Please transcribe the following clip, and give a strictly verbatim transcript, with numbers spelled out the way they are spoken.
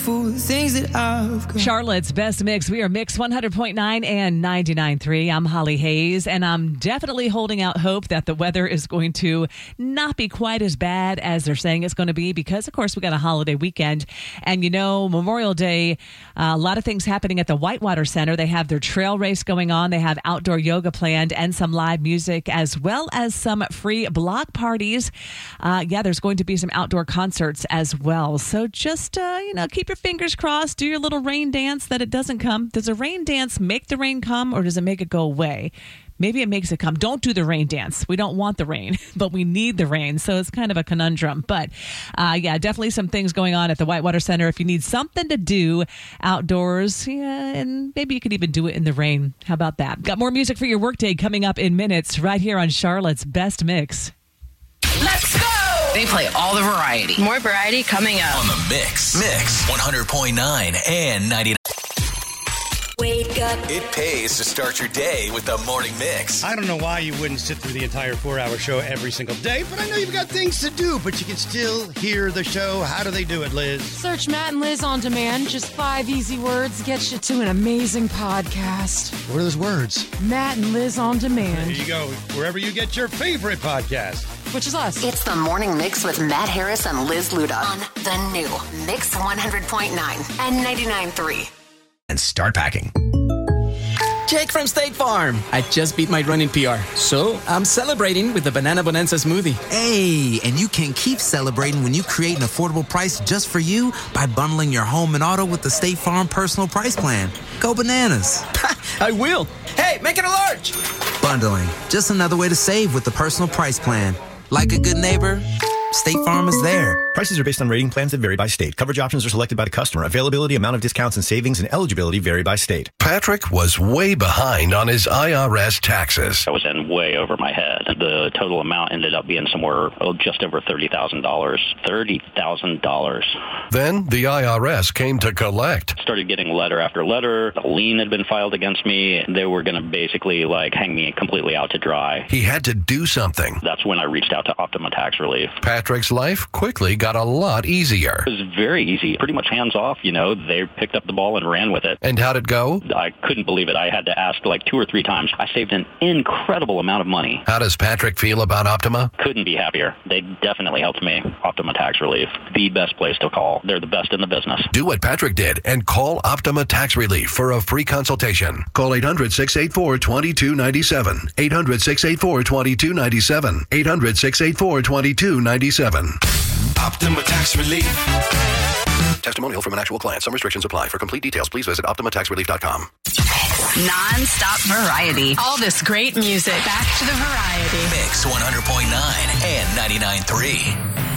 for the things that I've got. Charlotte's Best Mix. We are Mix one hundred point nine and ninety-nine point three. I'm Holly Hayes, and I'm definitely holding out hope that the weather is going to not be quite as bad as they're saying it's going to be because, of course, we got a holiday weekend. And, you know, Memorial Day, uh, a lot of things happening at the Whitewater Center. They have their trail race going on. They have outdoor yoga planned and some live music as well as some free block parties. Uh, yeah, there's going to be some outdoor concerts as well. So just, uh, you know, keep your fingers crossed. Do your little rain dance that it doesn't come. Does a rain dance make the rain come or does it make it go away? Maybe it makes it come. Don't do the rain dance. We don't want the rain, but we need the rain. So it's kind of a conundrum. But uh, yeah, definitely some things going on at the Whitewater Center. If you need something to do outdoors, yeah, and maybe you could even do it in the rain. How about that? Got more music for your workday coming up in minutes right here on Charlotte's Best Mix. Let's go! They play all the variety. More variety coming up. On the Mix. Mix one hundred point nine and ninety-nine. Wake up. It pays to start your day with the Morning Mix. I don't know why you wouldn't sit through the entire four-hour show every single day, but I know you've got things to do, but you can still hear the show. How do they do it, Liz? Search Matt and Liz on demand. Just five easy words gets you to an amazing podcast. What are those words? Matt and Liz on demand. There you go. Wherever you get your favorite podcast. Which is us. It's the Morning Mix with Matt Harris and Liz Luda on the new Mix one hundred point nine and ninety-nine point three. And start packing. Jake from State Farm. I just beat my running P R, so I'm celebrating with the Banana Bonanza smoothie. Hey, and you can keep celebrating when you create an affordable price just for you by bundling your home and auto with the State Farm Personal Price Plan. Go bananas. I will. Hey, make it a large. Bundling, just another way to save with the Personal Price Plan. Like a good neighbor, State Farm is there. Prices are based on rating plans that vary by state. Coverage options are selected by the customer. Availability, amount of discounts and savings, and eligibility vary by state. Patrick was way behind on his I R S taxes. I was in way over my head. The total amount ended up being somewhere oh, just over thirty thousand dollars. thirty thousand dollars. Then the I R S came to collect. Started getting letter after letter. A lien had been filed against me. They were going to basically like hang me completely out to dry. He had to do something. That's when I reached out to Optima Tax Relief. Patrick's life quickly got a lot easier. It was very easy, pretty much hands off. You know, they picked up the ball and ran with it. And how'd it go? I couldn't believe it. I had to ask like two or three times. I saved an incredible amount of money. How does Patrick feel about Optima? Couldn't be happier. They definitely helped me. Optima Tax Relief, the best place to call. They're the best in the business. Do what Patrick did and call Optima Tax Relief for a free consultation. Call eight hundred, six eight four, two two nine seven. eight hundred, six eight four, two two nine seven. eight hundred, six eight four, two two nine seven. Optima Tax Relief. Testimonial from an actual client. Some restrictions apply. For complete details, please visit optima tax relief dot com. Non-stop variety. All this great music. Back to the variety. Mix one hundred point nine and ninety-nine point three.